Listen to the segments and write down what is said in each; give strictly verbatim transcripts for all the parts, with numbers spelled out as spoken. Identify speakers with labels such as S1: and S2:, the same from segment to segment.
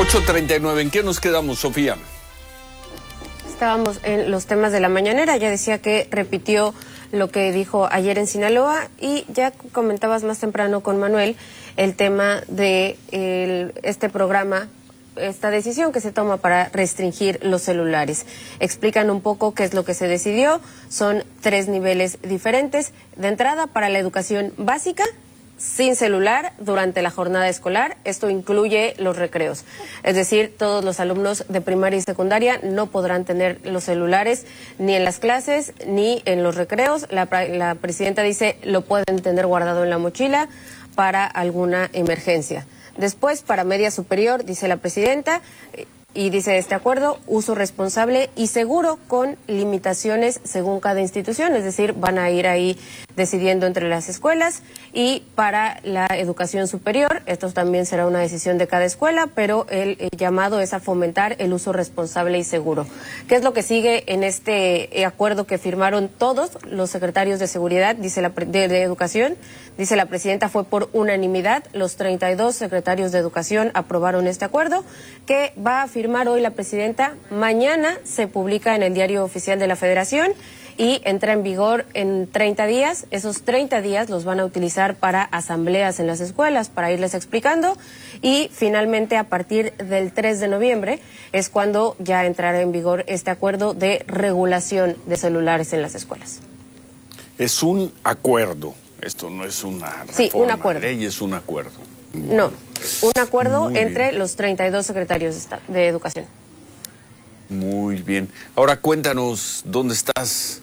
S1: ocho treinta y nueve, ¿en qué nos quedamos, Sofía?
S2: Estábamos en los temas de la mañanera, ya decía que repitió lo que dijo ayer en Sinaloa y ya comentabas más temprano con Manuel el tema de el, este programa, esta decisión que se toma para restringir los celulares. Explican un poco qué es lo que se decidió, son tres niveles diferentes. De entrada, para la educación básica, sin celular durante la jornada escolar. Esto incluye los recreos. Es decir, todos los alumnos de primaria y secundaria no podrán tener los celulares ni en las clases ni en los recreos. La, la presidenta dice lo pueden tener guardado en la mochila para alguna emergencia. Después, para media superior, dice la presidenta, y dice este acuerdo, uso responsable y seguro con limitaciones según cada institución, es decir, van a ir ahí decidiendo entre las escuelas. Y para la educación superior, esto también será una decisión de cada escuela, pero el, el llamado es a fomentar el uso responsable y seguro. ¿Qué es lo que sigue en este acuerdo que firmaron todos los secretarios de seguridad, dice la de, de educación? Dice la presidenta, fue por unanimidad, los treinta y dos secretarios de educación aprobaron este acuerdo, que va a firmar hoy la presidenta. Mañana se publica en el Diario Oficial de la Federación y entra en vigor en treinta días. Esos treinta días los van a utilizar para asambleas en las escuelas, para irles explicando, y finalmente a partir del tres de noviembre es cuando ya entrará en vigor este acuerdo de regulación de celulares en las escuelas.
S1: Es un acuerdo, esto no es una reforma,
S2: sí, un acuerdo.
S1: De ley, es un acuerdo.
S2: No, un acuerdo
S1: Muy
S2: entre
S1: bien.
S2: los treinta y dos secretarios de educación.
S1: Muy bien. Ahora cuéntanos, ¿dónde estás?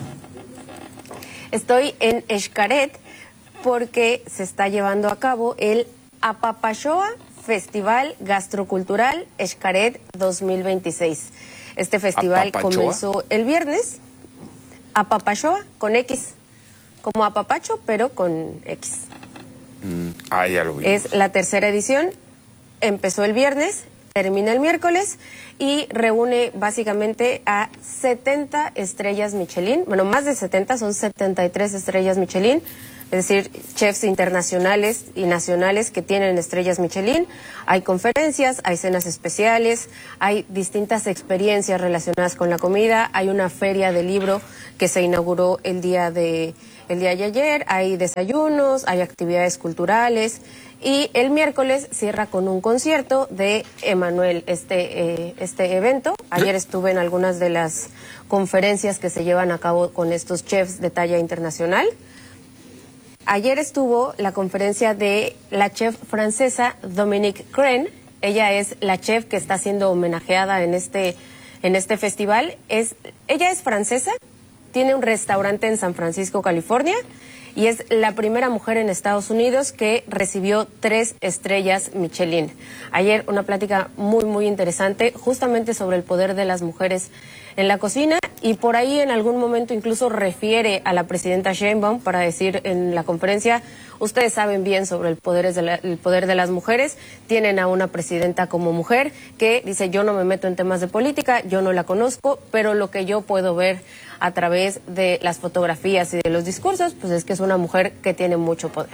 S2: Estoy en Xcaret porque se está llevando a cabo el Apapachoa Festival Gastrocultural Xcaret dos mil veintiséis. Este festival
S1: ¿Apapachoa?
S2: Comenzó el viernes. Apapachoa con X, como apapacho, pero con X.
S1: Mm, ah, ya lo vi.
S2: Es la tercera edición, empezó el viernes, termina el miércoles y reúne básicamente a setenta estrellas Michelin, bueno, más de setenta, son setenta y tres estrellas Michelin, es decir, chefs internacionales y nacionales que tienen estrellas Michelin. Hay conferencias, hay cenas especiales, hay distintas experiencias relacionadas con la comida, hay una feria de libro que se inauguró el día de, el día de ayer, hay desayunos, hay actividades culturales. Y el miércoles cierra con un concierto de Emanuel, este, eh, este evento. Ayer estuve en algunas de las conferencias que se llevan a cabo con estos chefs de talla internacional. Ayer estuvo la conferencia de la chef francesa Dominique Crenn. Ella es la chef que está siendo homenajeada en este, en este festival. Es, ella es francesa, tiene un restaurante en San Francisco, California, y es la primera mujer en Estados Unidos que recibió tres estrellas Michelin. Ayer una plática muy, muy interesante justamente sobre el poder de las mujeres en la cocina, y por ahí en algún momento incluso refiere a la presidenta Sheinbaum para decir en la conferencia, ustedes saben bien sobre el poder de, la, el poder de las mujeres, tienen a una presidenta como mujer que dice, yo no me meto en temas de política, yo no la conozco, pero lo que yo puedo ver a través de las fotografías y de los discursos, pues es que es una mujer que tiene mucho poder.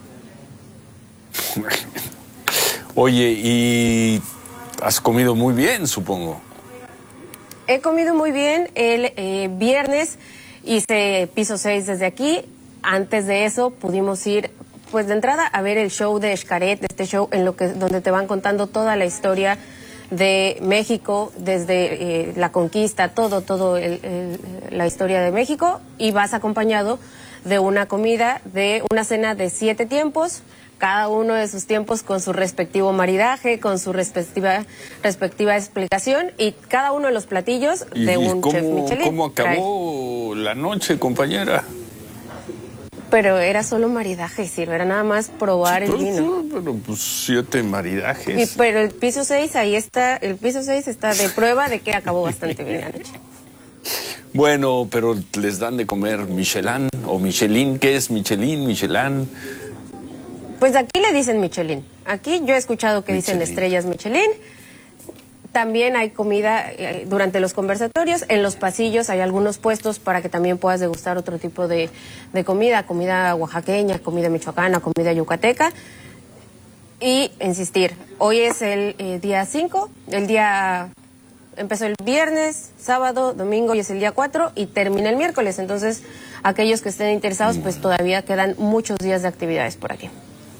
S1: Oye, y has comido muy bien, supongo.
S2: He comido muy bien. El eh, viernes hice piso seis desde aquí. Antes de eso pudimos ir, pues de entrada, a ver el show de Xcaret, este show en lo que donde te van contando toda la historia de México, desde eh, la conquista, todo, todo el, el, la historia de México, y vas acompañado de una comida, de una cena de siete tiempos, cada uno de sus tiempos con su respectivo maridaje, con su respectiva, respectiva explicación, y cada uno de los platillos de un
S1: cómo,
S2: chef Michelin.
S1: ¿Cómo acabó trae. la noche, compañera?
S2: Pero era solo maridaje, sí, era nada más probar
S1: pero,
S2: el vino.
S1: Pero pues siete maridajes.
S2: Sí, pero el piso seis, ahí está, el piso seis está de prueba de que acabó bastante bien la noche.
S1: Bueno, pero les dan de comer Michelin o Michelin. ¿Qué es Michelin, Michelin?
S2: Pues aquí le dicen Michelin. Aquí yo he escuchado que Michelin. dicen estrellas Michelin. También hay comida eh, durante los conversatorios. En los pasillos hay algunos puestos para que también puedas degustar otro tipo de, de comida, comida oaxaqueña, comida michoacana, comida yucateca. Y insistir, hoy es el eh, día cinco, el día empezó el viernes, sábado, domingo y es el día cuatro y termina el miércoles. Entonces, aquellos que estén interesados, pues todavía quedan muchos días de actividades por aquí.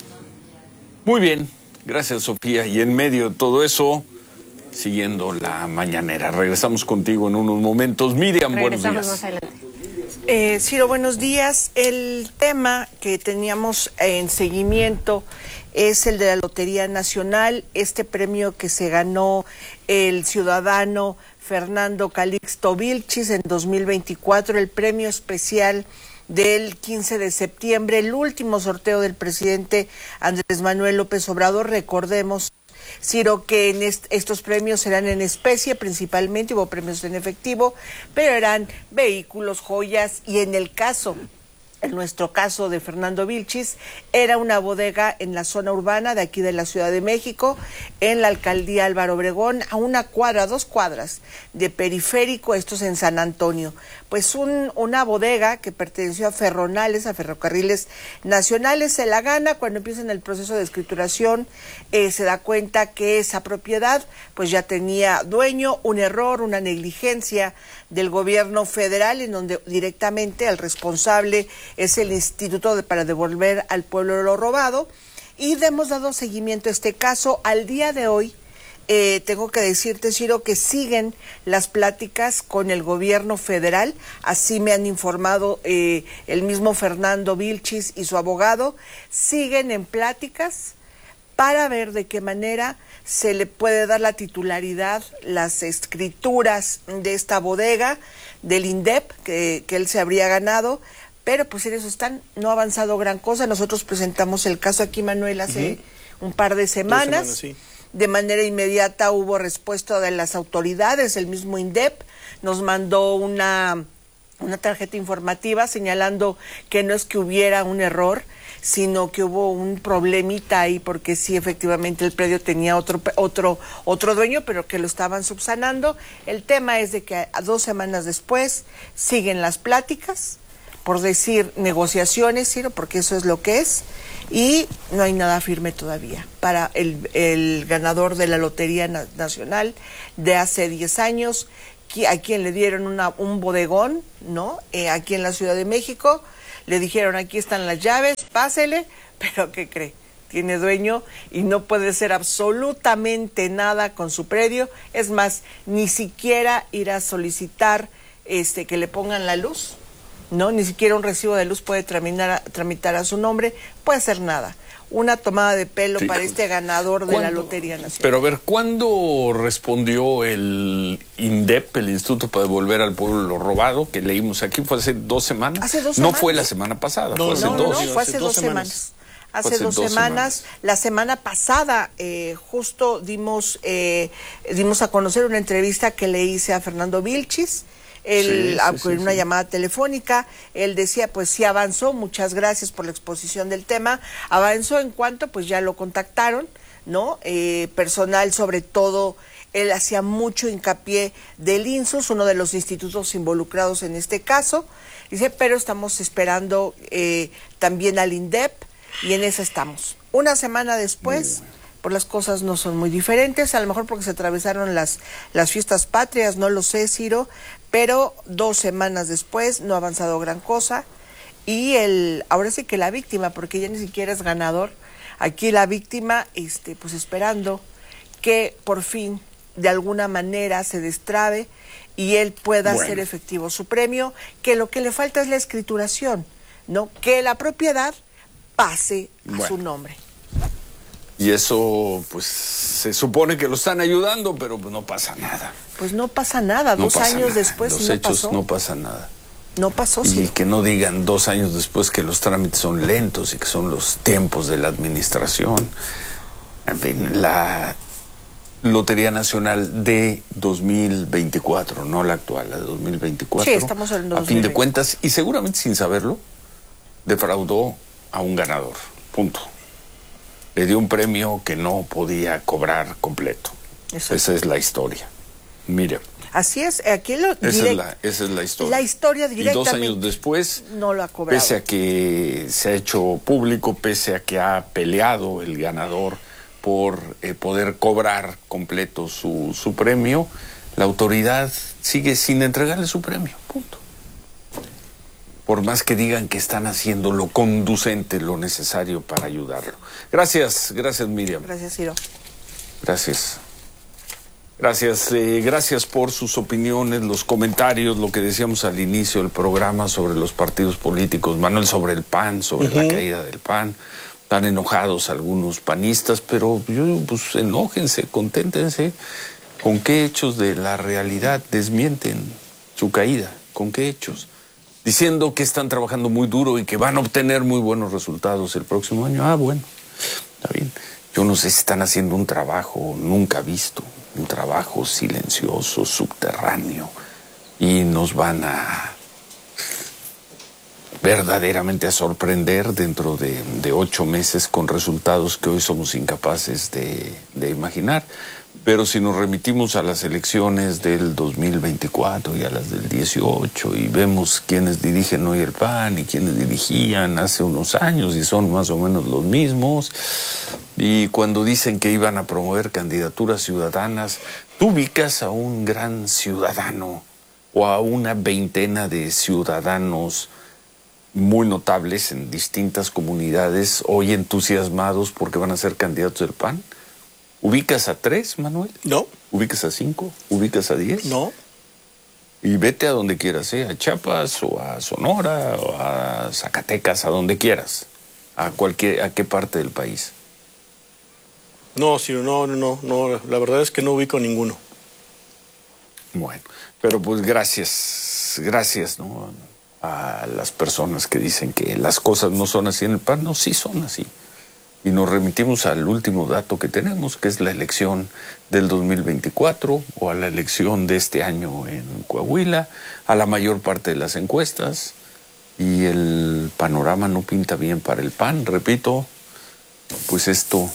S1: Muy bien, gracias Sofía. Y en medio de todo eso, siguiendo la mañanera. Regresamos contigo en unos momentos. Miriam, buenos días.
S2: Regresamos más adelante.
S3: Eh, Ciro, buenos días. El tema que teníamos en seguimiento es el de la Lotería Nacional, este premio que se ganó el ciudadano Fernando Calixto Vilchis en dos mil veinticuatro, el premio especial del quince de septiembre, el último sorteo del presidente Andrés Manuel López Obrador. Recordemos, Ciro, que en est estos premios eran en especie principalmente, hubo premios en efectivo, pero eran vehículos, joyas, y en el caso, en nuestro caso de Fernando Vilchis, era una bodega en la zona urbana de aquí de la Ciudad de México, en la alcaldía Álvaro Obregón, a una cuadra, dos cuadras de Periférico, estos en San Antonio. Pues un, una bodega que perteneció a Ferronales, a Ferrocarriles Nacionales, se la gana. Cuando empiezan el proceso de escrituración, eh, se da cuenta que esa propiedad pues ya tenía dueño, un error, una negligencia del gobierno federal, en donde directamente el responsable es el Instituto de, para devolver al pueblo lo robado, y hemos dado seguimiento a este caso. Al día de hoy, eh, tengo que decirte, Ciro, que siguen las pláticas con el gobierno federal, así me han informado eh, el mismo Fernando Vilchis y su abogado, siguen en pláticas para ver de qué manera se le puede dar la titularidad, las escrituras de esta bodega, del INDEP, que, que él se habría ganado. Pero pues en eso están, no ha avanzado gran cosa. Nosotros presentamos el caso aquí, Manuel, hace uh-huh. un par de semanas. semanas sí. De manera inmediata hubo respuesta de las autoridades, el mismo INDEP nos mandó una, una tarjeta informativa señalando que no es que hubiera un error, sino que hubo un problemita ahí, porque sí, efectivamente el predio tenía otro otro otro dueño, pero que lo estaban subsanando. El tema es de que a dos semanas después siguen las pláticas, por decir negociaciones, Ciro, porque eso es lo que es, y no hay nada firme todavía para el, el ganador de la Lotería Na- Nacional de hace diez años, a quien le dieron una, un bodegón, ¿no? Eh, aquí en la Ciudad de México, le dijeron, aquí están las llaves, pásele, pero ¿qué cree? Tiene dueño y no puede hacer absolutamente nada con su predio. Es más, ni siquiera ir a solicitar este, que le pongan la luz, ¿no? Ni siquiera un recibo de luz puede tramitar, tramitar a su nombre, puede hacer nada. Una tomada de pelo sí. para este ganador de la Lotería Nacional.
S1: Pero a ver, ¿cuándo respondió el INDEP, el Instituto para Devolver al Pueblo lo Robado, que leímos aquí? ¿Fue hace dos semanas?
S3: Hace dos
S1: no
S3: semanas.
S1: fue la semana pasada,
S3: No,
S1: fue hace
S3: no,
S1: dos.
S3: no, fue hace, hace dos, dos semanas. semanas. Hace, hace dos, dos semanas. semanas, la semana pasada, eh, justo dimos, eh, dimos a conocer una entrevista que le hice a Fernando Vilchis, Él, sí, sí, en una sí, llamada telefónica, él decía, pues sí avanzó, muchas gracias por la exposición del tema, avanzó en cuanto, pues ya lo contactaron, ¿no? Eh, personal, sobre todo, él hacía mucho hincapié del INSUS, uno de los institutos involucrados en este caso, dice, pero estamos esperando eh, también al INDEP, y en esa estamos. Una semana después, pues las cosas no son muy diferentes, a lo mejor porque se atravesaron las, las fiestas patrias, no lo sé, Ciro, pero dos semanas después no ha avanzado gran cosa, y el ahora sí que la víctima, porque ya ni siquiera es ganador, aquí la víctima, este, pues esperando que por fin de alguna manera se destrabe y él pueda bueno. hacer efectivo su premio, que lo que le falta es la escrituración, ¿no? Que la propiedad pase a bueno. su nombre.
S1: Y eso, pues, se supone que lo están ayudando, pero pues, no pasa nada.
S3: Pues no pasa nada,
S1: no
S3: dos
S1: pasa
S3: años
S1: nada.
S3: después
S1: Los
S3: no
S1: hechos
S3: pasó.
S1: no pasa nada.
S3: No pasó, sí.
S1: Y que no digan dos años después que los trámites son lentos y que son los tiempos de la administración. En fin, la Lotería Nacional de dos mil veinticuatro, no la actual, la de dos mil veinticuatro.
S3: Sí, estamos hablando de
S1: a fin de cuentas, y seguramente sin saberlo, defraudó a un ganador. Punto. Le dio un premio que no podía cobrar completo. Eso. Esa es la historia. Mire.
S3: Así es, aquí lo
S1: esa, es la, esa es la historia.
S3: La historia directamente.
S1: Y dos años después,
S3: no lo ha cobrado.
S1: Pese a que se ha hecho público, pese a que ha peleado el ganador por eh, poder cobrar completo su, su premio, la autoridad sigue sin entregarle su premio, punto. Por más que digan que están haciendo lo conducente, lo necesario para ayudarlo. Gracias, gracias Miriam.
S3: Gracias, Ciro.
S1: Gracias. Gracias, eh, gracias por sus opiniones, los comentarios, lo que decíamos al inicio del programa sobre los partidos políticos. Manuel, sobre el P A N, sobre uh-huh. la caída del P A N. Están enojados algunos panistas, pero yo digo, pues enójense, conténtense. ¿Con qué hechos de la realidad desmienten su caída? ¿Con qué hechos? Diciendo que están trabajando muy duro y que van a obtener muy buenos resultados el próximo año. Ah, bueno, está bien. Yo no sé si están haciendo un trabajo nunca visto, un trabajo silencioso, subterráneo, y nos van a verdaderamente a sorprender dentro de, de ocho meses con resultados que hoy somos incapaces de, de imaginar. Pero si nos remitimos a las elecciones del dos mil veinticuatro y a las del dieciocho y vemos quiénes dirigen hoy el P A N y quiénes dirigían hace unos años y son más o menos los mismos, y cuando dicen que iban a promover candidaturas ciudadanas, tú ubicas a un gran ciudadano o a una veintena de ciudadanos muy notables en distintas comunidades hoy entusiasmados porque van a ser candidatos del P A N. ¿Ubicas a tres, Manuel?
S4: No.
S1: ¿Ubicas a cinco? ¿Ubicas a diez?
S4: No.
S1: Y vete a donde quieras, ¿eh? A Chiapas o a Sonora o a Zacatecas, a donde quieras. ¿A cualquier, a qué parte del país?
S4: No, sí, no, no, no, no. La verdad es que no ubico ninguno.
S1: Bueno, pero pues gracias, gracias, ¿no? A las personas que dicen que las cosas no son así en el P A N. No, sí son así. Y nos remitimos al último dato que tenemos, que es la elección del dos mil veinticuatro o a la elección de este año en Coahuila, a la mayor parte de las encuestas, y el panorama no pinta bien para el P A N. Repito, pues esto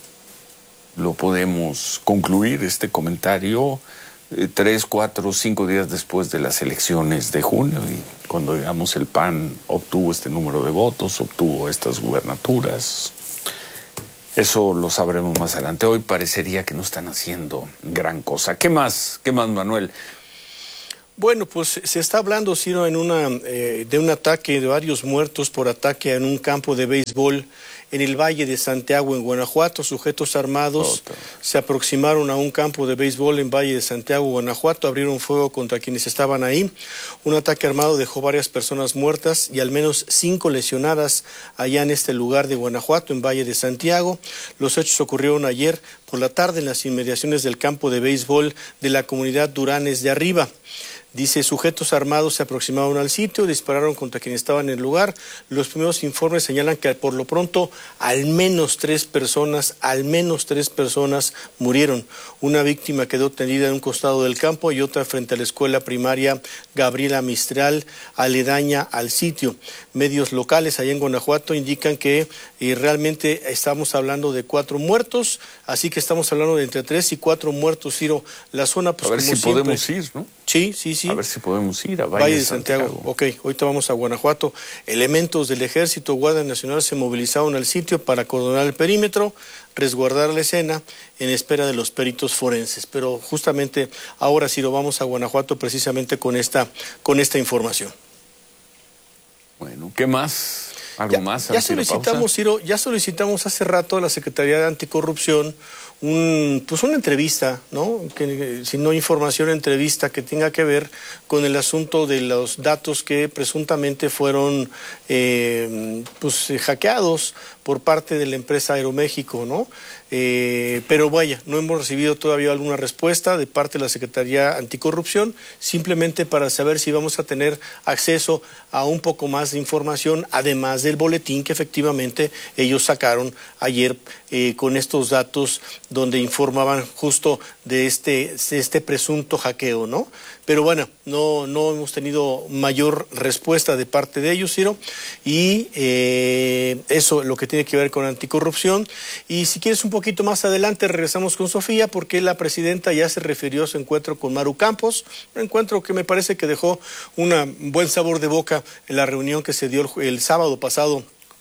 S1: lo podemos concluir, este comentario, eh, tres, cuatro, cinco días después de las elecciones de junio, y cuando, digamos, el P A N obtuvo este número de votos, obtuvo estas gubernaturas. Eso lo sabremos más adelante. Hoy parecería que no están haciendo gran cosa. ¿Qué más? ¿Qué más, Manuel?
S4: Bueno, pues se está hablando, Ciro, en una, eh, de un ataque, de varios muertos por ataque en un campo de béisbol en el Valle de Santiago, en Guanajuato. Sujetos armados oh, se aproximaron a un campo de béisbol en Valle de Santiago, Guanajuato, abrieron fuego contra quienes estaban ahí. Un ataque armado dejó varias personas muertas y al menos cinco lesionadas allá en este lugar de Guanajuato, en Valle de Santiago. Los hechos ocurrieron ayer por la tarde en las inmediaciones del campo de béisbol de la comunidad Duranes de Arriba. Dice, sujetos armados se aproximaron al sitio, dispararon contra quienes estaban en el lugar. Los primeros informes señalan que por lo pronto al menos tres personas, al menos tres personas murieron. Una víctima quedó tendida en un costado del campo y otra frente a la escuela primaria Gabriela Mistral, aledaña al sitio. Medios locales allá en Guanajuato indican que eh, realmente estamos hablando de cuatro muertos, así que estamos hablando de entre tres y cuatro muertos, Ciro. La zona, pues,
S1: a ver
S4: como
S1: si
S4: siempre,
S1: podemos ir, ¿no?
S4: Sí, sí, sí.
S1: A ver si podemos ir a Valle,
S4: Valle
S1: de
S4: de Santiago.
S1: Santiago.
S4: Ok, ahorita vamos a Guanajuato. Elementos del Ejército, Guardia Nacional se movilizaron al sitio para acordonar el perímetro, resguardar la escena en espera de los peritos forenses. Pero justamente ahora sí lo vamos a Guanajuato precisamente con esta, con esta información.
S1: Bueno, ¿qué más? ¿Algo
S4: ya,
S1: más?
S4: Ya solicitamos, Ciro, ya solicitamos hace rato a la Secretaría de Anticorrupción un, pues una entrevista, ¿no? Que, si no información, entrevista que tenga que ver con el asunto de los datos que presuntamente fueron eh, pues, hackeados por parte de la empresa Aeroméxico, ¿no? Eh, pero vaya, no hemos recibido todavía alguna respuesta de parte de la Secretaría Anticorrupción, simplemente para saber si vamos a tener acceso a un poco más de información, además del boletín que efectivamente ellos sacaron ayer eh, con estos datos donde informaban justo de este, de este presunto hackeo, ¿no? Pero bueno, no, no hemos tenido mayor respuesta de parte de ellos, Ciro, y eh, eso es lo que tiene que ver con anticorrupción. Y si quieres un poquito más adelante regresamos con Sofía, porque la presidenta ya se refirió a su encuentro con Maru Campos, un encuentro que me parece que dejó un buen sabor de boca en la reunión que se dio el, el sábado pasado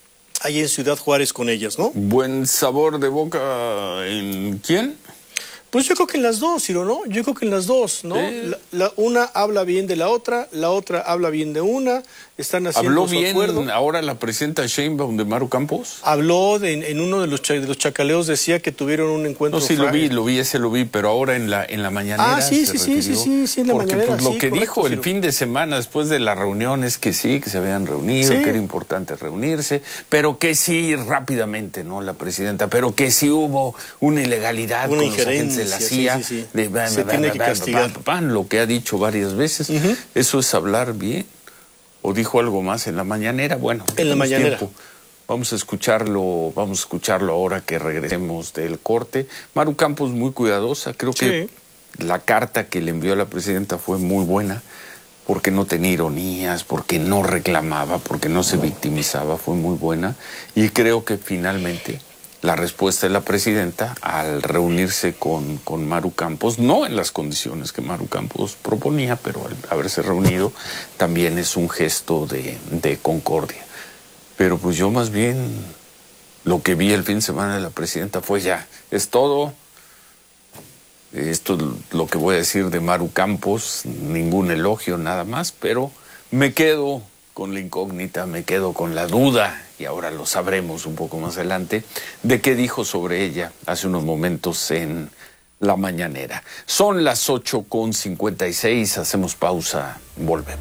S4: ahí en Ciudad Juárez con ellas, ¿no?
S1: Buen sabor de boca en ¿quién?
S4: Pues yo creo que en las dos, Ciro, ¿no? Yo creo que en las dos, ¿no?
S1: Sí.
S4: La, la, una habla bien de la otra, la otra habla bien de una, están haciendo
S1: ¿Habló
S4: su
S1: bien
S4: acuerdo.
S1: ahora la presidenta Sheinbaum de Maru Campos?
S4: Habló de, en uno de los, de los chacaleos, decía que tuvieron un encuentro.
S1: No, sí lo
S4: fra-
S1: vi, lo vi, ese lo vi, pero ahora en la en la mañanera
S4: Ah, sí,
S1: se
S4: sí, sí,
S1: refirió,
S4: sí, sí, sí, en la
S1: porque,
S4: mañanera,
S1: pues, lo
S4: sí,
S1: que
S4: correcto,
S1: dijo el
S4: Ciro.
S1: fin de semana después de la reunión es que sí, que se habían reunido,
S4: Sí.
S1: que era importante reunirse, pero que sí rápidamente, ¿no? La presidenta, pero que sí hubo una ilegalidad
S4: Una
S1: con los agentes de la
S4: injerencia,
S1: C I A.
S4: sí, sí, sí.
S1: De, bam,
S4: Se
S1: bam,
S4: tiene
S1: bam,
S4: que
S1: bam,
S4: castigar.
S1: bam, bam, lo que ha dicho varias veces.
S4: Ujú.
S1: Eso es hablar bien. ¿O dijo algo más en la mañanera? Bueno,
S4: En la
S1: tenemos
S4: mañanera.
S1: tiempo. Vamos a escucharlo, vamos a escucharlo ahora que regresemos del corte. Maru Campos muy cuidadosa, creo que
S4: Sí.
S1: la carta que le envió a la presidenta fue muy buena, porque no tenía ironías, porque no reclamaba, porque no se victimizaba, fue muy buena. Y creo que finalmente la respuesta de la presidenta al reunirse con, con Maru Campos, no en las condiciones que Maru Campos proponía, pero al haberse reunido también es un gesto de, de concordia. Pero pues yo más bien lo que vi el fin de semana de la presidenta fue ya, es todo. Esto es lo que voy a decir de Maru Campos, ningún elogio, nada más, pero me quedo con la incógnita, me quedo con la duda, y ahora lo sabremos un poco más adelante, de qué dijo sobre ella hace unos momentos en la mañanera. Son las ocho con cincuenta y seis, hacemos pausa, volvemos.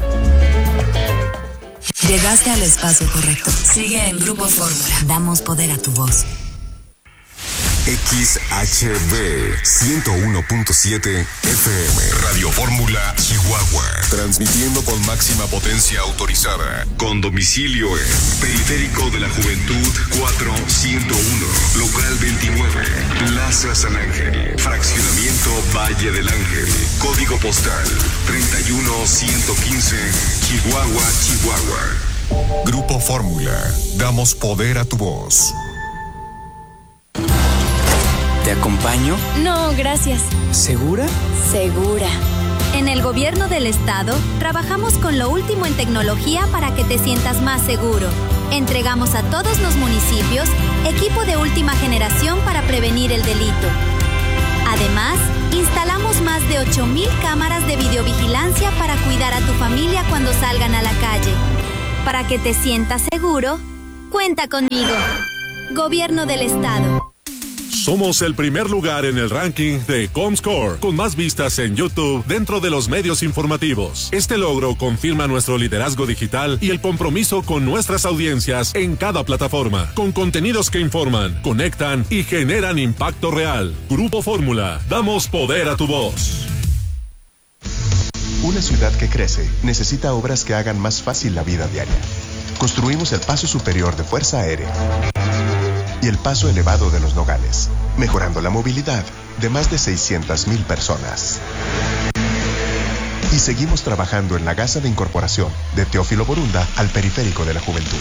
S5: Llegaste al espacio correcto. Sigue en Grupo Fórmula. Damos poder a tu voz.
S6: X H B ciento uno punto siete F M Radio Fórmula Chihuahua, transmitiendo con máxima potencia autorizada, con domicilio en Periférico de la Juventud cuatrocientos uno, local veintinueve, Plaza San Ángel, fraccionamiento Valle del Ángel, código postal treinta y uno ciento quince, Chihuahua, Chihuahua. Grupo Fórmula, damos poder a tu voz.
S7: ¿Te acompaño?
S8: No, gracias.
S7: ¿Segura?
S8: Segura.
S9: En el gobierno del estado, trabajamos con lo último en tecnología para que te sientas más seguro. Entregamos a todos los municipios equipo de última generación para prevenir el delito. Además, instalamos más de ocho mil cámaras de videovigilancia para cuidar a tu familia cuando salgan a la calle. Para que te sientas seguro, cuenta conmigo. Gobierno del estado.
S10: Somos el primer lugar en el ranking de Comscore, con más vistas en YouTube dentro de los medios informativos. Este logro confirma nuestro liderazgo digital y el compromiso con nuestras audiencias en cada plataforma, con contenidos que informan, conectan y generan impacto real. Grupo Fórmula, damos poder a tu voz.
S11: Una ciudad que crece necesita obras que hagan más fácil la vida diaria. Construimos el paso superior de Fuerza Aérea y el paso elevado de Los Nogales, mejorando la movilidad de más de seiscientas mil personas. Y seguimos trabajando en la gasa de incorporación de Teófilo Borunda al Periférico de la Juventud.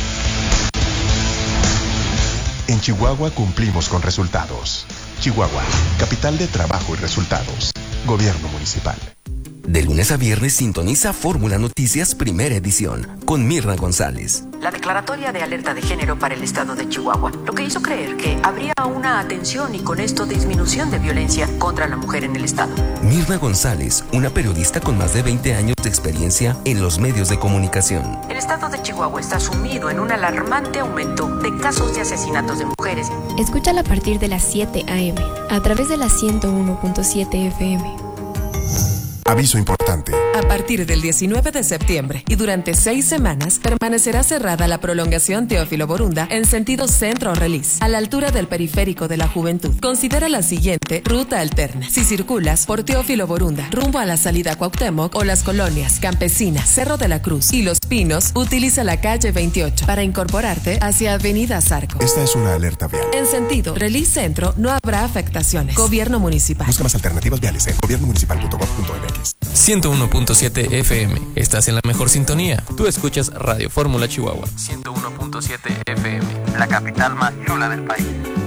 S11: En Chihuahua cumplimos con resultados. Chihuahua, capital de trabajo y resultados. Gobierno municipal.
S12: De lunes a viernes sintoniza Fórmula Noticias Primera Edición con Mirna González.
S13: La declaratoria de alerta de género para el estado de Chihuahua, lo que hizo creer que habría una atención y con esto disminución de violencia contra la mujer en el estado.
S12: Mirna González, una periodista con más de veinte años de experiencia en los medios de comunicación.
S13: El estado de Chihuahua está sumido en un alarmante aumento de casos de asesinatos de mujeres.
S14: Escúchala a partir de las siete a eme a través de la ciento uno punto siete F M.
S11: Aviso importante.
S15: A partir del diecinueve de septiembre y durante seis semanas permanecerá cerrada la prolongación Teófilo Borunda en sentido centro-Relis, a la altura del Periférico de la Juventud. Considera la siguiente ruta alterna. Si circulas por Teófilo Borunda rumbo a la salida Cuauhtémoc o las colonias Campesina, Cerro de la Cruz y Los Pinos, utiliza la calle veintiocho para incorporarte hacia Avenida Zarco.
S11: Esta es una alerta vial.
S15: En sentido Relis Centro no habrá afectaciones. Gobierno Municipal.
S11: Busca más alternativas viales en gobierno municipal punto gov punto eme equis.
S16: ciento uno punto siete F M. Estás en la mejor sintonía. Tú escuchas Radio Fórmula Chihuahua. ciento uno punto siete F M.
S17: La capital más chula del país.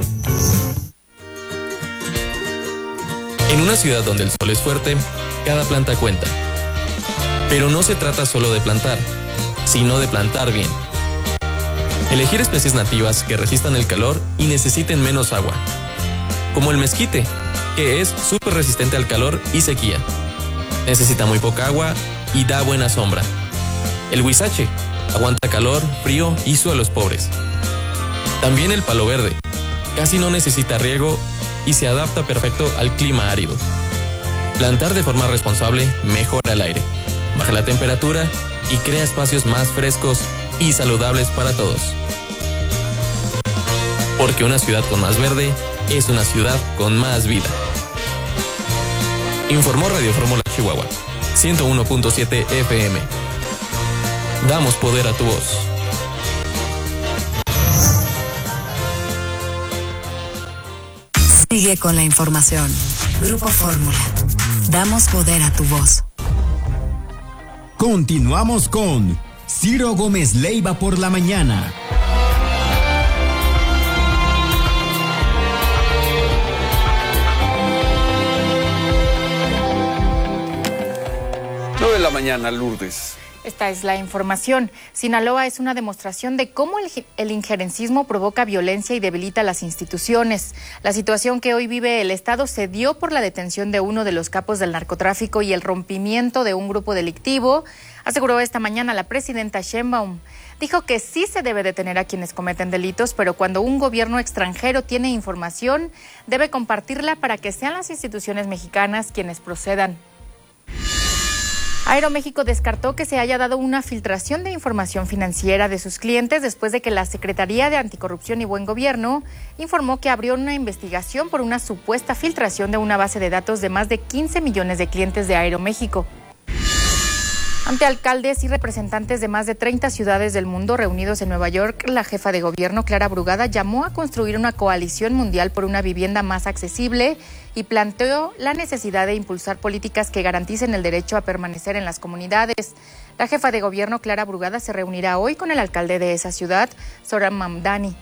S16: En una ciudad donde el sol es fuerte, cada planta cuenta. Pero no se trata solo de plantar, sino de plantar bien. Elegir especies nativas que resistan el calor y necesiten menos agua, como el mezquite, que es súper resistente al calor y sequía. Necesita muy poca agua y da buena sombra. El huizache aguanta calor, frío y suelos pobres. También el palo verde, casi no necesita riego y se adapta perfecto al clima árido. Plantar de forma responsable mejora el aire, baja la temperatura y crea espacios más frescos y saludables para todos. Porque una ciudad con más verde es una ciudad con más vida. Informó Radio Fórmula Chihuahua, ciento uno punto siete F M. Damos poder a tu voz.
S5: Sigue con la información. Grupo Fórmula. Damos poder a tu voz.
S18: Continuamos con Ciro Gómez Leiva por la mañana.
S1: nueve de la mañana, Lourdes.
S19: Esta es la información. Sinaloa es una demostración de cómo el, el injerencismo provoca violencia y debilita las instituciones. La situación que hoy vive el Estado se dio por la detención de uno de los capos del narcotráfico y el rompimiento de un grupo delictivo, aseguró esta mañana la presidenta Sheinbaum. Dijo que sí se debe detener a quienes cometen delitos, pero cuando un gobierno extranjero tiene información, debe compartirla para que sean las instituciones mexicanas quienes procedan. Aeroméxico descartó que se haya dado una filtración de información financiera de sus clientes después de que la Secretaría de Anticorrupción y Buen Gobierno informó que abrió una investigación por una supuesta filtración de una base de datos de más de quince millones de clientes de Aeroméxico. Ante alcaldes y representantes de más de treinta ciudades del mundo reunidos en Nueva York, la jefa de gobierno, Clara Brugada, llamó a construir una coalición mundial por una vivienda más accesible y planteó la necesidad de impulsar políticas que garanticen el derecho a permanecer en las comunidades. La jefa de gobierno, Clara Brugada, se reunirá hoy con el alcalde de esa ciudad, Zohran Mamdani.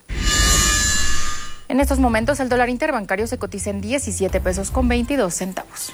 S19: En estos momentos, el dólar interbancario se cotiza en diecisiete pesos con veintidós centavos.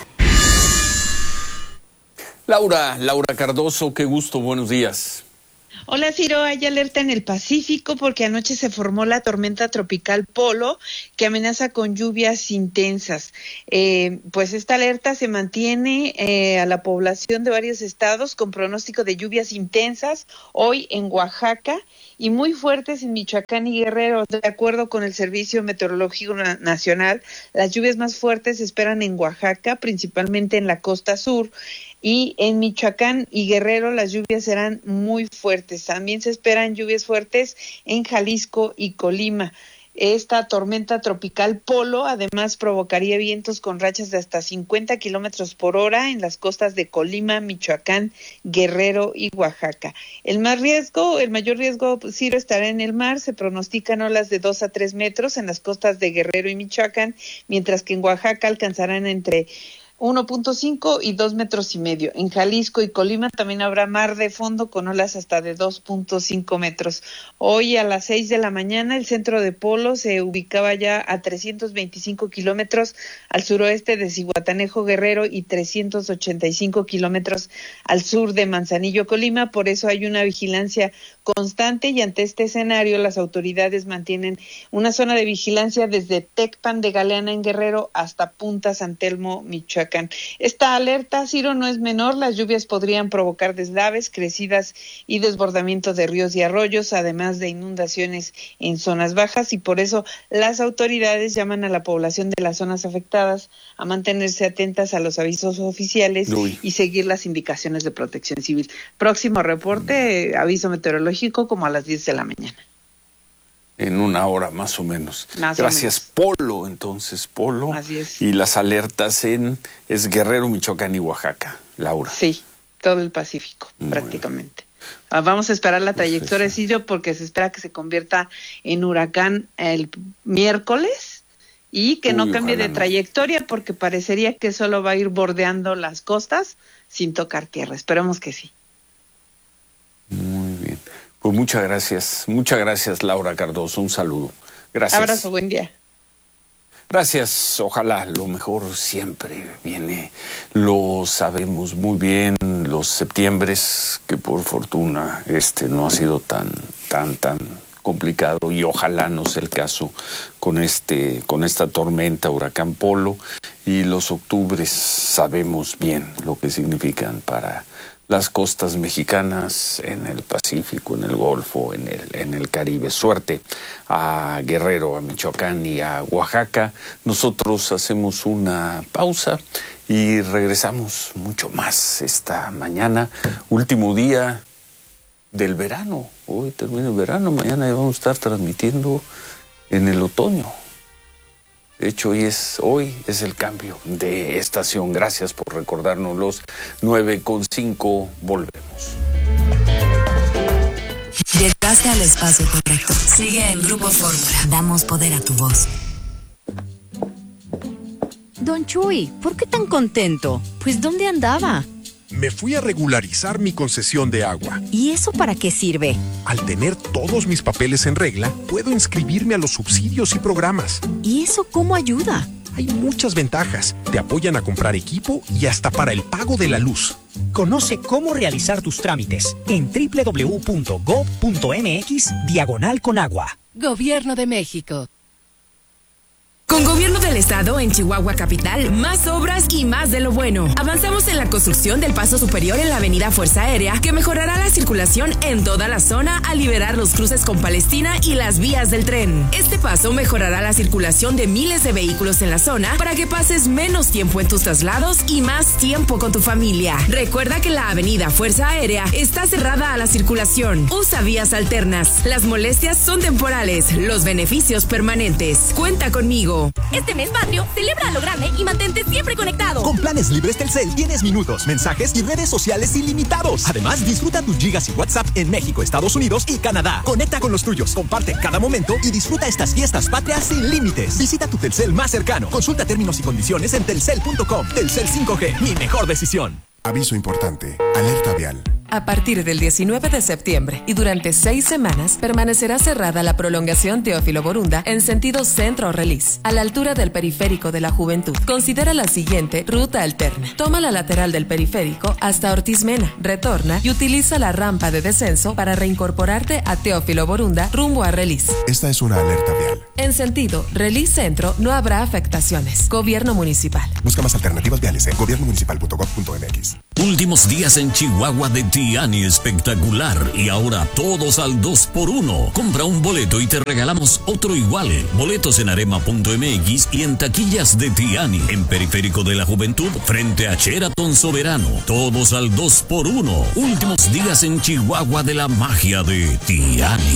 S1: Laura, Laura Cardoso, qué gusto, buenos días.
S20: Hola Ciro, hay alerta en el Pacífico porque anoche se formó la tormenta tropical Polo que amenaza con lluvias intensas. Eh, pues esta alerta se mantiene eh, a la población de varios estados con pronóstico de lluvias intensas hoy en Oaxaca y muy fuertes en Michoacán y Guerrero. De acuerdo con el Servicio Meteorológico Nacional, las lluvias más fuertes se esperan en Oaxaca, principalmente en la costa sur. Y en Michoacán y Guerrero las lluvias serán muy fuertes. También se esperan lluvias fuertes en Jalisco y Colima. Esta tormenta tropical Polo además provocaría vientos con rachas de hasta cincuenta kilómetros por hora en las costas de Colima, Michoacán, Guerrero y Oaxaca. El más riesgo, el mayor riesgo, Ciro, estará en el mar. Se pronostican olas de dos a tres metros en las costas de Guerrero y Michoacán, mientras que en Oaxaca alcanzarán entre uno punto cinco y dos metros y medio. En Jalisco y Colima también habrá mar de fondo con olas hasta de dos punto cinco metros. Hoy a las seis de la mañana el centro de Polo se ubicaba ya a trescientos veinticinco kilómetros al suroeste de Zihuatanejo, Guerrero y trescientos ochenta y cinco kilómetros al sur de Manzanillo, Colima. Por eso hay una vigilancia constante y ante este escenario las autoridades mantienen una zona de vigilancia desde Tecpan de Galeana en Guerrero hasta Punta San Telmo, Michoacán. Esta alerta, Ciro, no es menor. Las lluvias podrían provocar deslaves, crecidas y desbordamientos de ríos y arroyos, además de inundaciones en zonas bajas, y por eso las autoridades llaman a la población de las zonas afectadas a mantenerse atentas a los avisos oficiales Uy. y seguir las indicaciones de protección civil. Próximo reporte, aviso meteorológico, como a las diez de la mañana.
S1: En una hora más o menos.
S20: Más
S1: Gracias,
S20: o menos.
S1: Polo, entonces, Polo.
S20: Así es.
S1: Y las alertas en es Guerrero, Michoacán y Oaxaca, Laura.
S20: Sí, todo el Pacífico, Muy prácticamente. Bien. Vamos a esperar la trayectoria, sí, sí, porque se espera que se convierta en huracán el miércoles y que Uy, no cambie de no. trayectoria, porque parecería que solo va a ir bordeando las costas sin tocar tierra. Esperemos que sí.
S1: Muy bien. Pues muchas gracias, muchas gracias Laura Cardoso, un saludo. Gracias.
S20: Abrazo, buen día.
S1: Gracias, ojalá lo mejor siempre viene, lo sabemos muy bien, los septiembres, que por fortuna este no ha sido tan, tan, tan complicado y ojalá no sea el caso con este, con esta tormenta huracán Polo, y los octubres sabemos bien lo que significan para las costas mexicanas, en el Pacífico, en el Golfo, en el, en el Caribe. Suerte a Guerrero, a Michoacán y a Oaxaca. Nosotros hacemos una pausa y regresamos mucho más esta mañana, último día del verano. Hoy termina el verano, mañana ya vamos a estar transmitiendo en el otoño. De hecho, hoy es, hoy es el cambio de estación. Gracias por recordarnos. Los nueve con cinco, volvemos.
S5: Llegaste al espacio correcto. Sigue en Grupo Fórmula. Damos poder a tu voz.
S21: Don Chuy, ¿por qué tan contento? Pues ¿dónde andaba?
S22: Me fui a regularizar mi concesión de agua.
S21: ¿Y eso para qué sirve?
S22: Al tener todos mis papeles en regla, puedo inscribirme a los subsidios y programas.
S21: ¿Y eso cómo ayuda?
S22: Hay muchas ventajas. Te apoyan a comprar equipo y hasta para el pago de la luz.
S23: Conoce cómo realizar tus trámites en doble u doble u doble u punto gob punto eme equis diagonal con agua.
S24: Gobierno de México. Con Gobierno del Estado en Chihuahua Capital, más obras y más de lo bueno. Avanzamos en la construcción del paso superior en la avenida Fuerza Aérea, que mejorará la circulación en toda la zona al liberar los cruces con Palestina y las vías del tren. Este paso mejorará la circulación de miles de vehículos en la zona para que pases menos tiempo en tus traslados y más tiempo con tu familia. Recuerda que la avenida Fuerza Aérea está cerrada a la circulación. Usa vías alternas. Las molestias son temporales, los beneficios permanentes. Cuenta conmigo.
S25: Este mes patrio, celebra a lo grande y mantente siempre conectado.
S26: Con planes libres Telcel tienes minutos, mensajes y redes sociales ilimitados. Además, disfruta tus gigas y WhatsApp en México, Estados Unidos y Canadá. Conecta con los tuyos, comparte cada momento y disfruta estas fiestas patrias sin límites. Visita tu Telcel más cercano. Consulta términos y condiciones en telcel punto com. Telcel cinco G, mi mejor decisión.
S11: Aviso importante, alerta vial.
S15: A partir del diecinueve de septiembre y durante seis semanas permanecerá cerrada la prolongación Teófilo Borunda en sentido centro-relis, a la altura del periférico de la Juventud. Considera la siguiente ruta alterna. Toma la lateral del periférico hasta Ortiz Mena, retorna y utiliza la rampa de descenso para reincorporarte a Teófilo Borunda rumbo a Relis.
S11: Esta es una alerta vial.
S15: En sentido Relis Centro no habrá afectaciones. Gobierno Municipal.
S11: Busca más alternativas viales en gobierno municipal punto gob punto eme equis.
S27: Últimos días en Chihuahua de Tiani espectacular y ahora todos al dos por uno. Compra un boleto y te regalamos otro igual. Boletos en arema punto eme equis y en taquillas de Tiani, en Periférico de la Juventud, frente a Sheraton Soberano. Todos al dos por uno. Últimos días en Chihuahua de la magia de Tiani.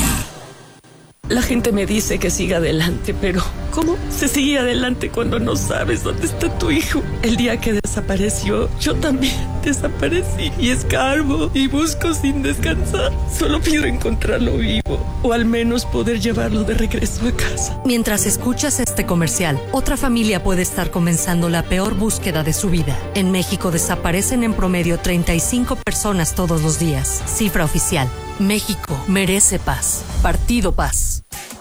S28: La gente me dice que siga adelante, pero ¿cómo se sigue adelante cuando no sabes dónde está tu hijo? El día que desapareció, yo también desaparecí y escarbo y busco sin descansar. Solo pido encontrarlo vivo o al menos poder llevarlo de regreso a casa.
S29: Mientras escuchas este comercial, otra familia puede estar comenzando la peor búsqueda de su vida. En México desaparecen en promedio treinta y cinco personas todos los días. Cifra oficial. México merece paz. Partido Paz.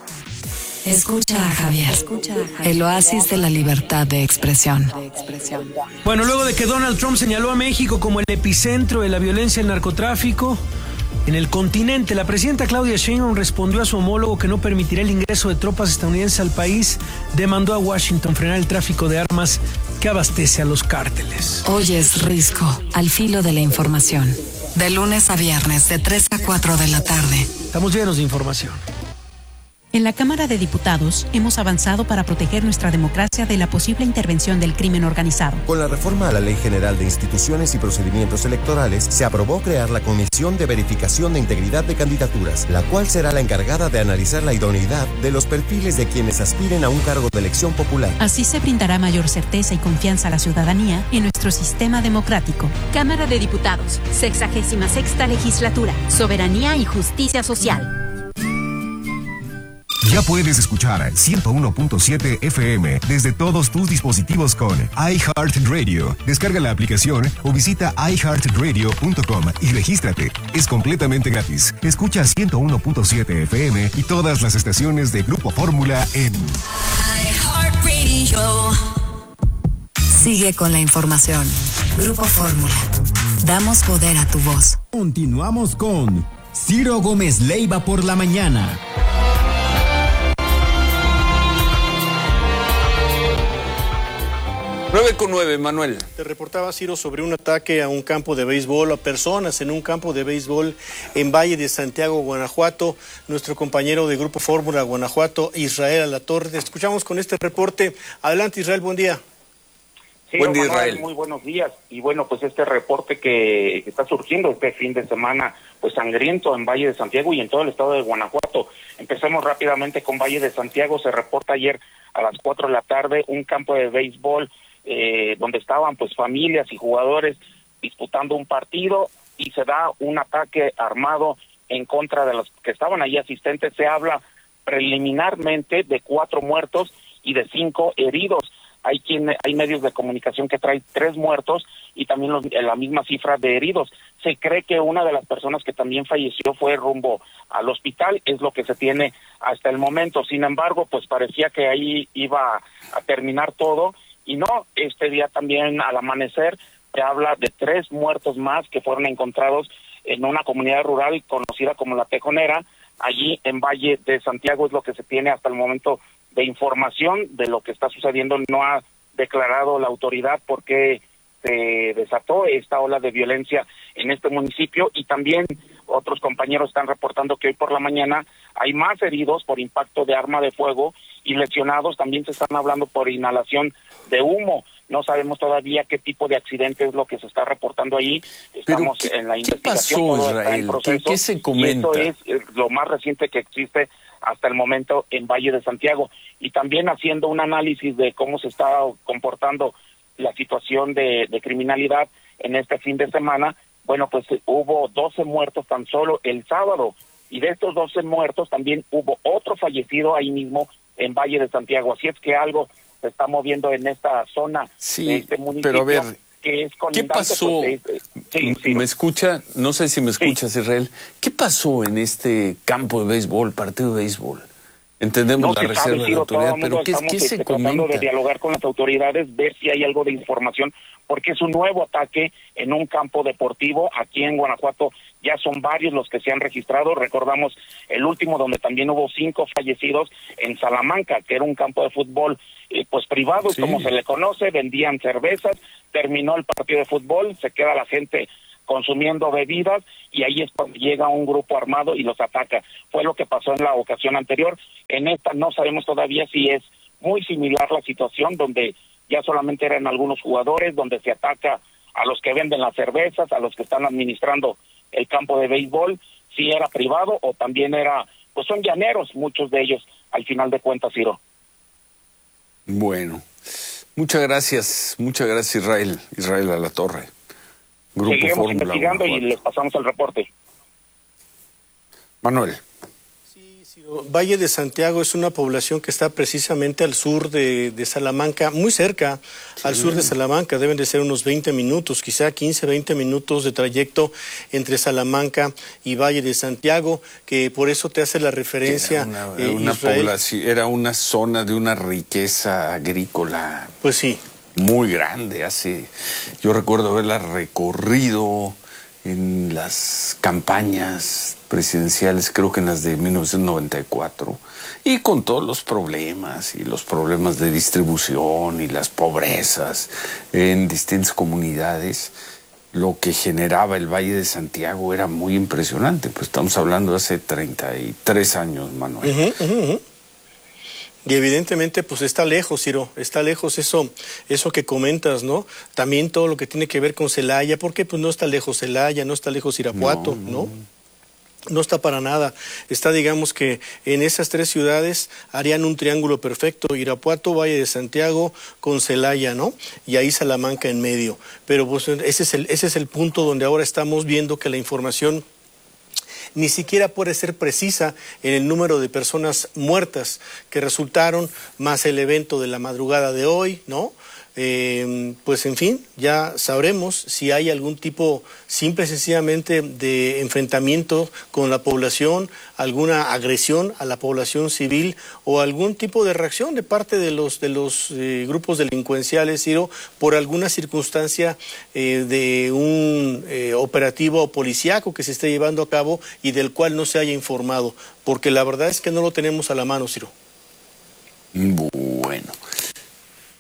S5: Escucha a Javier. Escucha a Javier. El oasis de la libertad de expresión.
S30: Bueno, luego de que Donald Trump señaló a México como el epicentro de la violencia y el narcotráfico en el continente, la presidenta Claudia Sheinbaum respondió a su homólogo que no permitirá el ingreso de tropas estadounidenses al país. Demandó a Washington frenar el tráfico de armas que abastece a los cárteles.
S5: Hoy es Risco, al filo de la información. De lunes a viernes, de tres a cuatro de la tarde.
S30: Estamos llenos de información.
S31: En la Cámara de Diputados hemos avanzado para proteger nuestra democracia de la posible intervención del crimen organizado.
S32: Con la reforma a la Ley General de Instituciones y Procedimientos Electorales, se aprobó crear la Comisión de Verificación de Integridad de Candidaturas, la cual será la encargada de analizar la idoneidad de los perfiles de quienes aspiren a un cargo de elección popular.
S31: Así se brindará mayor certeza y confianza a la ciudadanía en nuestro sistema democrático.
S33: Cámara de Diputados, sexagésima sexta legislatura, Soberanía y Justicia Social.
S6: Ya puedes escuchar ciento uno punto siete F M desde todos tus dispositivos con iHeartRadio. Descarga la aplicación o visita i heart radio punto com y regístrate. Es completamente gratis. Escucha ciento uno punto siete F M y todas las estaciones de Grupo Fórmula en
S5: iHeartRadio. Sigue con la información. Grupo Fórmula. Damos poder a tu voz.
S18: Continuamos con Ciro Gómez Leiva por la mañana.
S1: nueve con nueve, Manuel.
S2: Te reportaba, Ciro, sobre un ataque a un campo de béisbol, a personas en un campo de béisbol en Valle de Santiago, Guanajuato. Nuestro compañero de Grupo Fórmula Guanajuato, Israel Alatorre. Te escuchamos con este reporte. Adelante, Israel, buen día.
S3: Sí, buen día, Israel. Muy buenos días. Y bueno, pues este reporte que, que está surgiendo este fin de semana, pues sangriento en Valle de Santiago y en todo el estado de Guanajuato. Empecemos rápidamente con Valle de Santiago. Se reporta ayer a las cuatro de la tarde un campo de béisbol eh, donde estaban pues familias y jugadores disputando un partido y se da un ataque armado en contra de los que estaban allí asistentes. Se habla preliminarmente de cuatro muertos y de cinco heridos. Hay quien, hay medios de comunicación que traen tres muertos y también los, la misma cifra de heridos. Se cree que una de las personas que también falleció fue rumbo al hospital, es lo que se tiene hasta el momento. Sin embargo, pues parecía que ahí iba a terminar todo y no. Este día también al amanecer se habla de tres muertos más que fueron encontrados en una comunidad rural conocida como La Tejonera, allí en Valle de Santiago. Es lo que se tiene hasta el momento de información de lo que está sucediendo. No ha declarado la autoridad por qué se desató esta ola de violencia en este municipio, y también otros compañeros están reportando que hoy por la mañana hay más heridos por impacto de arma de fuego y lesionados. También se están hablando por inhalación de humo. No sabemos todavía qué tipo de accidente es lo que se está reportando ahí. Estamos
S1: ¿Qué,
S3: en la
S1: ¿Qué
S3: investigación.
S1: pasó,
S3: todo está
S1: Israel?
S3: en proceso,
S1: ¿Qué, qué se comenta?
S3: Y esto es eh, lo más reciente que existe hasta el momento en Valle de Santiago. Y también haciendo un análisis de cómo se está comportando la situación de, de criminalidad en este fin de semana. Bueno, pues hubo doce muertos tan solo el sábado, y de estos doce muertos también hubo otro fallecido ahí mismo en Valle de Santiago. Así es que algo se está moviendo en esta zona
S1: sí,
S3: de este municipio.
S1: Pero a ver,
S3: que es
S1: ¿qué pasó?
S3: Pues, eh, sí, sí.
S1: ¿Me escucha? No sé si me escuchas, sí. Israel. ¿Qué pasó en este campo de béisbol, partido de béisbol? Entendemos
S3: no
S1: la reserva
S3: sabe,
S1: de
S3: Ciro,
S1: la autoridad, pero ¿qué,
S3: estamos,
S1: ¿qué
S3: este,
S1: se
S3: tratando
S1: comenta?
S3: de dialogar con las autoridades, ver si hay algo de información, porque es un nuevo ataque en un campo deportivo. Aquí en Guanajuato ya son varios los que se han registrado. Recordamos el último donde también hubo cinco fallecidos en Salamanca, que era un campo de fútbol eh, pues privado, sí, como se le conoce. Vendían cervezas, terminó el partido de fútbol, se queda la gente consumiendo bebidas y ahí es cuando llega un grupo armado y los ataca. Fue lo que pasó en la ocasión anterior. En esta no sabemos todavía si es muy similar la situación, donde ya solamente eran algunos jugadores, donde se ataca a los que venden las cervezas, a los que están administrando el campo de béisbol, si era privado o también era, pues son llaneros muchos de ellos, al final de cuentas, Ciro.
S1: Bueno, muchas gracias, muchas gracias Israel, Israel Alatorre. Grupo
S3: Seguiremos
S1: Fórmula
S3: investigando
S1: Guanajuato.
S3: Y les pasamos el reporte.
S1: Manuel.
S2: Valle de Santiago es una población que está precisamente al sur de, de Salamanca, muy cerca sí. al sur de Salamanca. Deben de ser unos veinte minutos, quizá quince, veinte minutos de trayecto entre Salamanca y Valle de Santiago, que por eso te hace la referencia.
S1: Era una,
S2: eh,
S1: una
S2: Israel.
S1: población, era una zona de una riqueza agrícola.
S2: Pues sí.
S1: Muy grande. Hace, yo recuerdo haberla recorrido en las campañas presidenciales, creo que en las de mil novecientos noventa y cuatro, y con todos los problemas y los problemas de distribución y las pobrezas en distintas comunidades, lo que generaba el Valle de Santiago era muy impresionante. Pues estamos hablando de hace treinta y tres años, Manuel.
S2: Uh-huh, uh-huh. Y evidentemente pues está lejos, Ciro, está lejos eso eso que comentas, ¿no? También todo lo que tiene que ver con Celaya, porque pues no está lejos Celaya, no está lejos Irapuato, ¿no? ¿no? No está para nada. Está, digamos que en esas tres ciudades harían un triángulo perfecto: Irapuato, Valle de Santiago con Celaya, ¿no? Y ahí Salamanca en medio. Pero pues ese es el, ese es el punto donde ahora estamos viendo que la información ni siquiera puede ser precisa en el número de personas muertas que resultaron, más el evento de la madrugada de hoy, ¿no? Eh, pues en fin, ya sabremos si hay algún tipo simple y sencillamente de enfrentamiento con la población, alguna agresión a la población civil o algún tipo de reacción de parte de los de los eh, grupos delincuenciales, Ciro, por alguna circunstancia eh, de un eh, operativo policíaco que se esté llevando a cabo y del cual no se haya informado, porque la verdad es que no lo tenemos a la mano, Ciro.
S1: Bueno.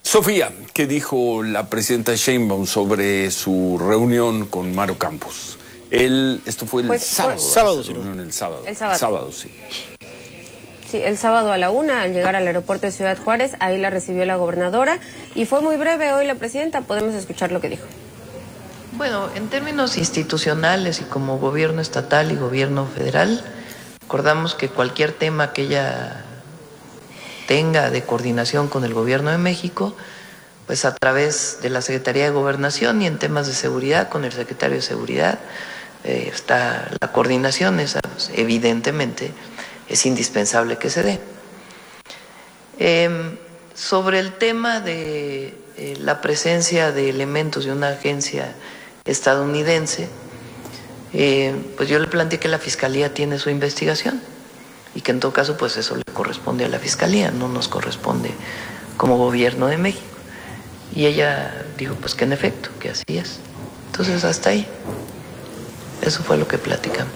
S1: Sofía, ¿qué dijo la presidenta Sheinbaum sobre su reunión con Maru Campos? Él, esto fue el
S4: pues,
S1: sábado.
S4: Pues,
S1: sábado, sí, reunión el sábado.
S4: El sábado.
S1: El sábado, sí.
S4: Sí, el sábado a la una, al llegar al aeropuerto de Ciudad Juárez, ahí la recibió la gobernadora y fue muy breve hoy la presidenta. Podemos escuchar lo que dijo.
S7: Bueno, en términos institucionales y como gobierno estatal y gobierno federal, acordamos que cualquier tema que ella tenga de coordinación con el gobierno de México, pues a través de la Secretaría de Gobernación y en temas de seguridad con el secretario de Seguridad, eh, está la coordinación, esa pues, evidentemente es indispensable que se dé. Eh, sobre el tema de eh, la presencia de elementos de una agencia estadounidense, eh, pues yo le planteé que la Fiscalía tiene su investigación y que en todo caso pues eso le corresponde a la Fiscalía, no nos corresponde como gobierno de México. Y ella dijo pues que en efecto, que así es. Entonces hasta ahí. Eso fue lo que platicamos.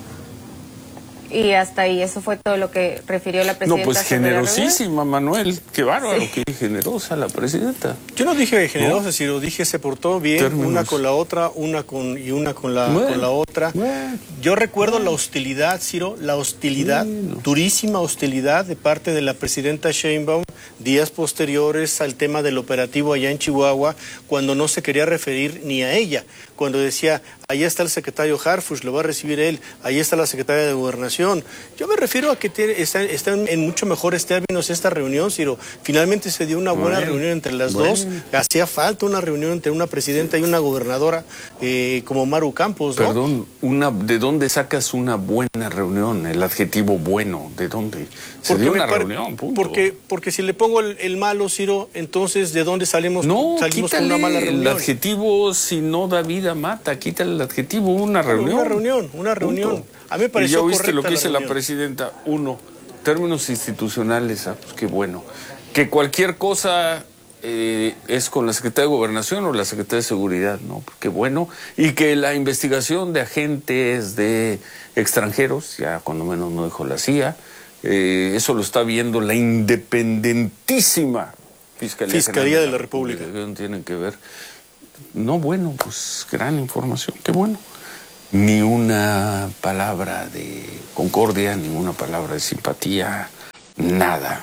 S4: Y hasta ahí, eso fue todo lo que refirió la presidenta.
S1: No, pues generosísima, Manuel. Qué bárbaro, sí. Qué generosa la presidenta.
S2: Yo no dije generosa, ¿no? Sino dije se portó bien, Términos. una con la otra, una con y una con la, bueno, con la otra. Bueno, Yo recuerdo bueno. la hostilidad, Ciro, la hostilidad, bueno. durísima hostilidad de parte de la presidenta Sheinbaum días posteriores al tema del operativo allá en Chihuahua, cuando no se quería referir ni a ella, cuando decía, ahí está el secretario Harfuch, lo va a recibir él, ahí está la secretaria de Gobernación. Yo me refiero a que tiene, está, está en mucho mejores términos esta reunión, Ciro. Finalmente se dio una buena bueno, reunión entre las bueno. dos. Hacía falta una reunión entre una presidenta y una gobernadora eh, como Maru Campos, ¿no?
S1: Perdón, una, ¿de dónde sacas una buena reunión? El adjetivo bueno, ¿de dónde? Se
S2: porque
S1: dio una
S2: pare...
S1: reunión, punto.
S2: Porque, porque si le pongo el, el malo, Ciro, entonces ¿de dónde salimos?
S1: No,
S2: salimos
S1: quítale
S2: con una mala reunión.
S1: El adjetivo, si no da vida, mata. Quítale el adjetivo, una reunión.
S2: Una reunión, una reunión.
S1: Punto.
S2: A mí me pareció
S1: y ya viste lo que
S2: la
S1: dice
S2: reunión.
S1: la presidenta. Uno, términos institucionales, ah, pues qué bueno. Que cualquier cosa eh, es con la Secretaría de Gobernación o la Secretaría de Seguridad, ¿no? Qué bueno. Y que la investigación de agentes de extranjeros, ya cuando menos no dijo la C I A, eh, eso lo está viendo la independentísima Fiscalía,
S2: Fiscalía de la República.
S1: ¿Qué tienen que ver? No, bueno, pues gran información, qué bueno. Ni una palabra de concordia, ni una palabra de simpatía, nada.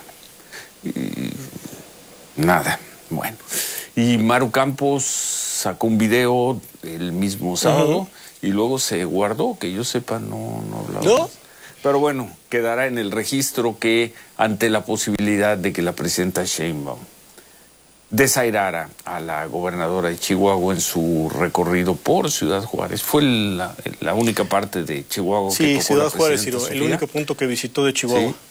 S1: Y, nada, bueno. Y Maru Campos sacó un video el mismo sábado uh-huh. y luego se guardó, que yo sepa, no, no hablaba.
S2: ¿No?
S1: Más. Pero bueno, quedará en el registro que ante la posibilidad de que la presidenta Sheinbaum desairara a la gobernadora de Chihuahua en su recorrido por Ciudad Juárez. Fue la, la única parte de Chihuahua
S2: sí,
S1: que tocó
S2: Ciudad
S1: la
S2: Juárez,
S1: Sofía.
S2: el único punto que visitó de Chihuahua.
S1: Sí,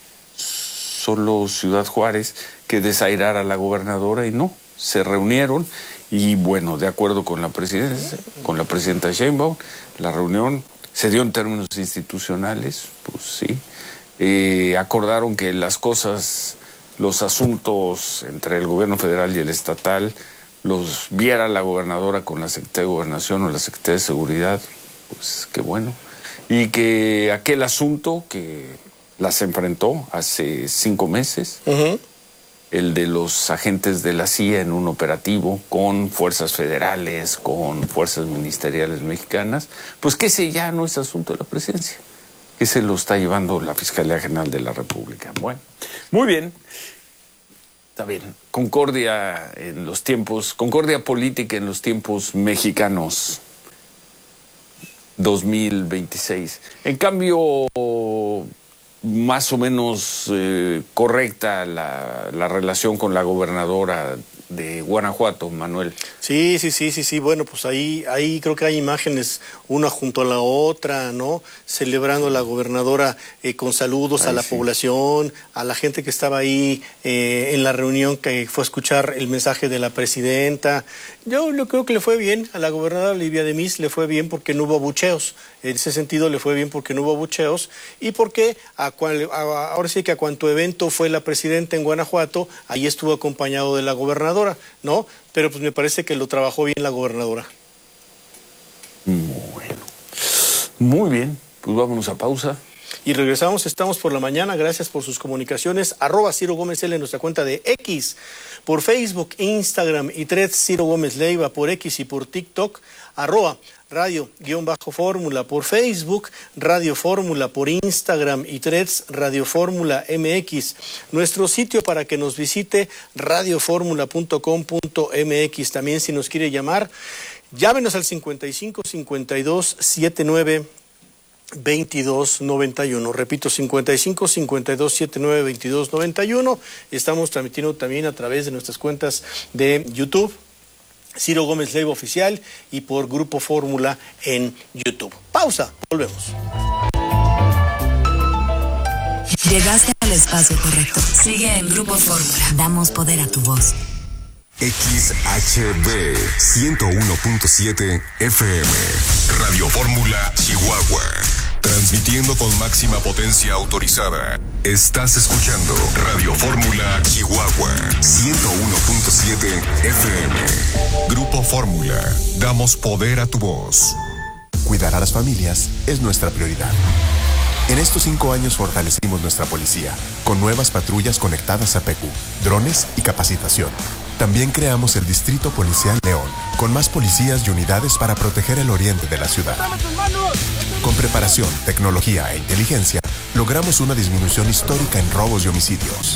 S1: solo Ciudad Juárez, que desairara a la gobernadora y no, se reunieron y bueno, de acuerdo con la presidencia, con la presidenta Sheinbaum, la reunión se dio en términos institucionales, pues sí, eh, acordaron que las cosas... los asuntos entre el gobierno federal y el estatal los viera la gobernadora con la Secretaría de Gobernación o la Secretaría de Seguridad, pues qué bueno. Y que aquel asunto que las enfrentó hace cinco meses, uh-huh. el de los agentes de la C I A en un operativo con fuerzas federales, con fuerzas ministeriales mexicanas, pues que ese ya no es asunto de la presidencia. Que se lo está llevando la Fiscalía General de la República. Bueno, muy bien. Está bien. Concordia en los tiempos, concordia política en los tiempos mexicanos dos mil veintiséis. En cambio, más o menos eh, correcta la, la relación con la gobernadora de Guanajuato, Manuel.
S2: Sí, sí, sí, sí, sí. Bueno, pues ahí, ahí creo que hay imágenes una junto a la otra, ¿no? Celebrando a la gobernadora eh, con saludos Ay, a la sí. población, a la gente que estaba ahí eh, en la reunión que fue a escuchar el mensaje de la presidenta. Yo, yo creo que le fue bien a la gobernadora Livia de Mis, le fue bien porque no hubo abucheos. En ese sentido le fue bien porque no hubo abucheos y porque a cual, a, ahora sí que a cuanto evento fue la presidenta en Guanajuato, ahí estuvo acompañado de la gobernadora, ¿no? Pero pues me parece que lo trabajó bien la gobernadora.
S1: Bueno, muy bien, pues vámonos a pausa.
S2: Y regresamos, estamos por la mañana, gracias por sus comunicaciones, arroba Ciro Gómez L en nuestra cuenta de X, por Facebook, Instagram y Threads, Ciro Gómez Leiva, por X y por TikTok, arroba Radio guión bajo Fórmula, por Facebook, Radio Fórmula, por Instagram y Threads, Radio Fórmula M X. Nuestro sitio para que nos visite, radio fórmula punto com punto m x. También si nos quiere llamar, llámenos al cincuenta y cinco, cincuenta y dos, setenta y nueve, veintidós noventa y uno. Repito, cincuenta y cinco, cincuenta y dos, setenta y nueve, veintidós noventa y uno. Estamos transmitiendo también a través de nuestras cuentas de YouTube, Ciro Gómez Leiva Oficial, y por Grupo Fórmula en YouTube. Pausa, volvemos.
S5: Llegaste al espacio correcto. Sigue en Grupo Fórmula. Damos poder a tu voz.
S6: X H B ciento uno punto siete F M. Radio Fórmula Chihuahua. Transmitiendo con máxima potencia autorizada. Estás escuchando Radio Fórmula Chihuahua ciento uno punto siete F M. Grupo Fórmula. Damos poder a tu voz.
S11: Cuidar a las familias es nuestra prioridad. En estos cinco años fortalecimos nuestra policía con nuevas patrullas conectadas a P Q, drones y capacitación. También creamos el Distrito Policial León, con más policías y unidades para proteger el oriente de la ciudad. Con preparación, tecnología e inteligencia, logramos una disminución histórica en robos y homicidios.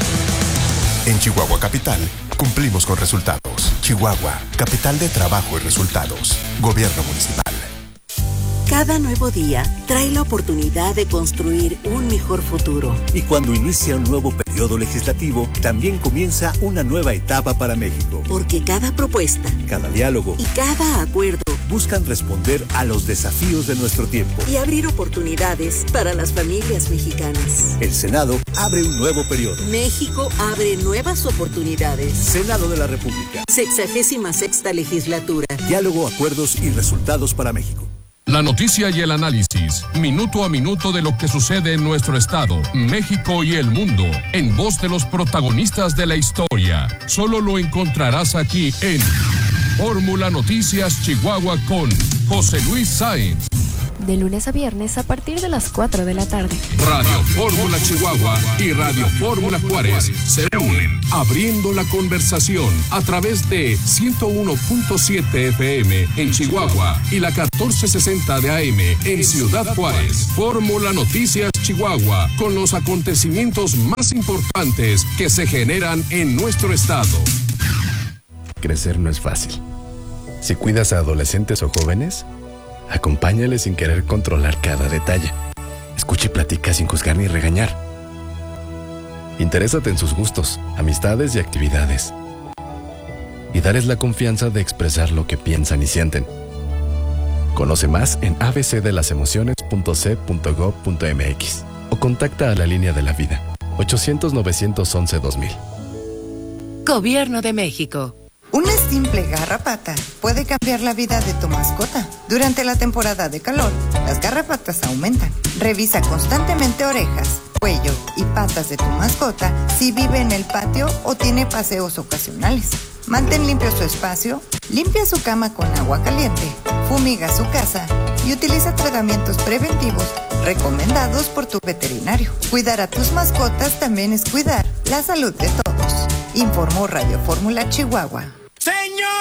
S11: En Chihuahua Capital, cumplimos con resultados. Chihuahua, capital de trabajo y resultados. Gobierno municipal.
S8: Cada nuevo día trae la oportunidad de construir un mejor futuro.
S9: Y cuando inicia un nuevo periodo legislativo, también comienza una nueva etapa para México.
S8: Porque cada propuesta,
S9: cada diálogo
S8: y cada acuerdo
S9: buscan responder a los desafíos de nuestro tiempo
S8: y abrir oportunidades para las familias mexicanas.
S9: El Senado abre un nuevo periodo.
S8: México abre nuevas oportunidades.
S9: Senado de la República.
S8: Sexagésima sexta legislatura.
S9: Diálogo, acuerdos y resultados para México.
S10: La noticia y el análisis, minuto a minuto de lo que sucede en nuestro estado, México y el mundo, en voz de los protagonistas de la historia. Solo lo encontrarás aquí en Fórmula Noticias Chihuahua con José Luis Sáenz.
S12: De lunes a viernes a partir de las cuatro de la tarde.
S10: Radio Fórmula Chihuahua y Radio Fórmula Juárez se unen, abriendo la conversación a través de ciento uno punto siete F M en Chihuahua y la catorce sesenta de A M en Ciudad Juárez. Fórmula Noticias Chihuahua, con los acontecimientos más importantes que se generan en nuestro estado.
S13: Crecer no es fácil. Si cuidas a adolescentes o jóvenes, acompáñales sin querer controlar cada detalle. Escucha y platica sin juzgar ni regañar. Interésate en sus gustos, amistades y actividades. Y darles la confianza de expresar lo que piensan y sienten. Conoce más en a b c de las emociones punto c punto gov punto m x o contacta a la línea de la vida ochocientos, novecientos once, dos mil.
S14: Gobierno de México.
S16: Una simple garrapata puede cambiar la vida de tu mascota. Durante la temporada de calor, las garrapatas aumentan. Revisa constantemente orejas, cuello y patas de tu mascota si vive en el patio o tiene paseos ocasionales. Mantén limpio su espacio, limpia su cama con agua caliente, fumiga su casa y utiliza tratamientos preventivos recomendados por tu veterinario. Cuidar a tus mascotas también es cuidar la salud de todos. Informó Radio Fórmula Chihuahua.
S17: ¡Señor!